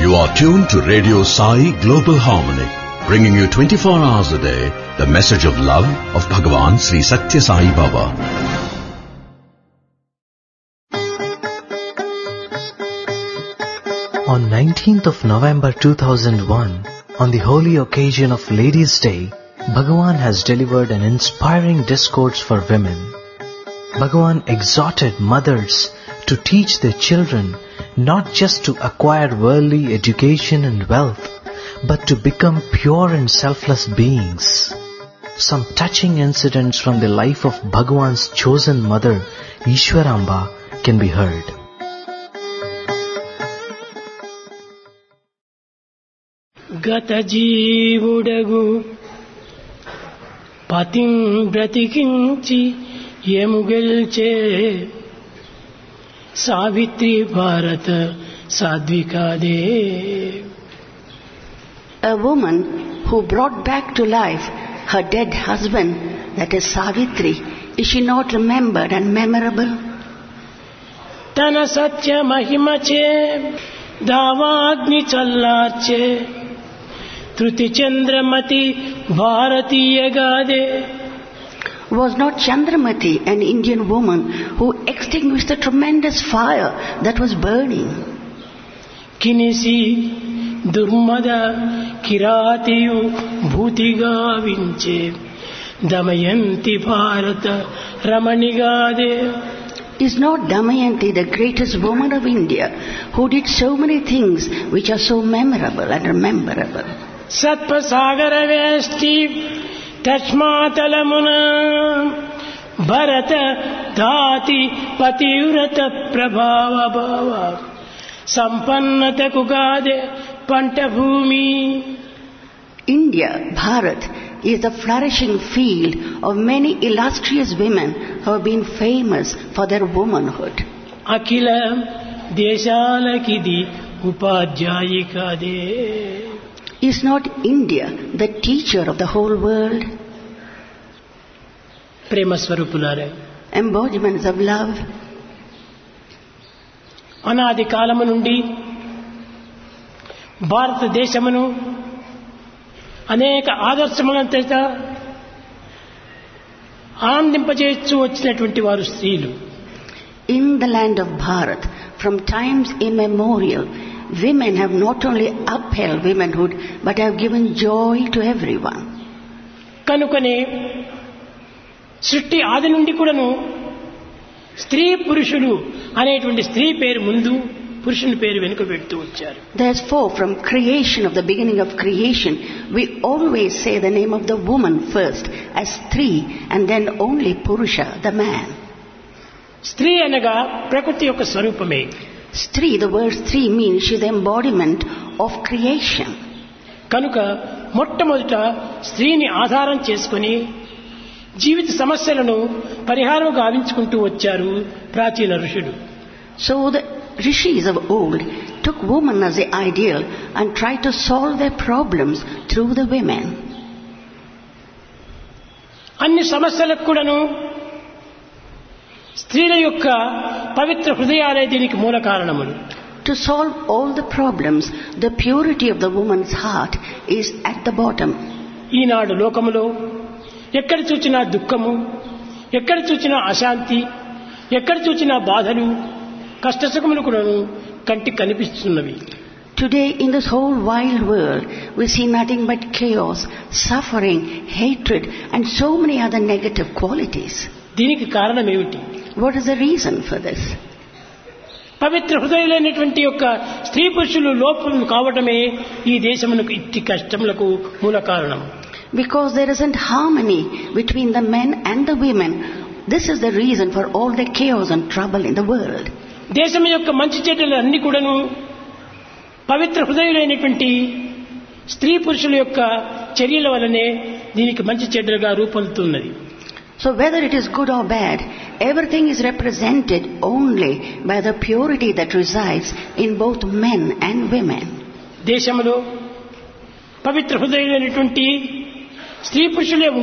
You are tuned to Radio Sai Global Harmony, bringing you 24 hours a day the message of love of Bhagavan Sri Satya Sai Baba. On 19th of November 2001, on the holy occasion of Ladies' Day, Bhagavan has delivered an inspiring discourse for women. Bhagavan exhorted mothers to teach their children not just to acquire worldly education and wealth, but to become pure and selfless beings. Some touching incidents from the life of Bhagavan's chosen mother, Ishwaramba, can be heard. గత జీవుడగు పతిం బ్రతికించి యముగెల్చే సావిత్రి భారత సాధ్వికాదే. A woman who brought back to life her dead husband, that is Savitri, is she not remembered and memorable? తన సత్య మహిమచే దావాగ్ని చల్లార్చే తృతి చంద్రమతి భారతీయ Gade. Was not Chandramati an Indian woman who extinguished the tremendous fire that was burning? కినిసి దుర్మద కిరాతియు భూతిగా వించే Damayanti భారత రమణిగాదే. Is not Damayanti the greatest woman of India who did so many things which are so memorable and rememberable? సత్పసాగర వేష్టి తస్మాతలమున భరత దాతి పతివ్రత ప్రభావ భావ సంపన్నతకు గాదే పంట భూమి. India, Bharat, is the flourishing field of many illustrious women who have been famous for their womanhood. Akhila దేశాలకిది ఉపాధ్యాయికాదే. Is not India the teacher of the whole world? ప్రేమ స్వరూపులారా, Embodiments of love. అనాది కాలము నుండి భారతదేశమును అనేక ఆదర్శములను చేత ఆనందింపజేస్తూ వచ్చినటువంటి వారు స్త్రీలు. In the land of Bharat, from times immemorial, women have not only upheld womanhood but have given joy to everyone. కనుకనే సృష్టి ఆది నుండి కూడాను స్త్రీ పురుషులు అనేటువంటి స్త్రీ పేరు ముందు పురుషుని పేరు వెనుక పెడుతూ వచ్చారు. Therefore, from creation, of the beginning of creation, we always say the name of the woman first as Stri and then only Purusha, the man. స్త్రీ అనగా ప్రకృతి యొక్క స్వరూపమే. Stri, the word Stri means she is the embodiment of creation. కనుక మొట్టమొదట స్త్రీని ఆధారం చేసుకొని జీవిత సమస్యలను పరిహారం గావించుకుంటూ వచ్చారు ప్రాచీన ఋషులు. So the rishis of old took woman as the ideal and tried to solve their problems through the women. అన్ని సమస్యలకు కూడాను స్త్రీల యొక్క పవిత్ర హృదయాలే దీనికి మూల కారణములు. To solve all the problems, the purity of the woman's heart is at the bottom. ఈనాడు లోకములో ఎక్కడ చూచినా దుఃఖము, ఎక్కడ చూచినా అశాంతి, ఎక్కడ చూచినా బాధలు, కష్టసుఖములు కూడాను కంటికి కనిపిస్తున్నవి. Today in this whole wild world, we see nothing but chaos, suffering, hatred and so many other negative qualities. దీనికి కారణం ఏమిటి? What is the reason for this? పవిత్ర హృదయులైనటువంటి యొక్క స్త్రీ పురుషులు లోపం కావటమే ఈ దేశమునకు ఇట్టి కష్టములకు మూల కారణం. Because there isn't harmony between the men and the women. This is the reason for all the chaos and trouble in the world. దేశం యొక్క మంచి చెడ్డలు అన్ని కూడాను పవిత్ర హృదయులైనటువంటి స్త్రీ పురుషుల యొక్క చర్యల వలనే దీనికి మంచి చెడ్డలుగా రూపొందుతున్నది. So whether it is good or bad, everything is represented only by the purity that resides in both men and women. దేశంలో పవిత్ర హృదయులైనటువంటి స్త్రీ పురుషులే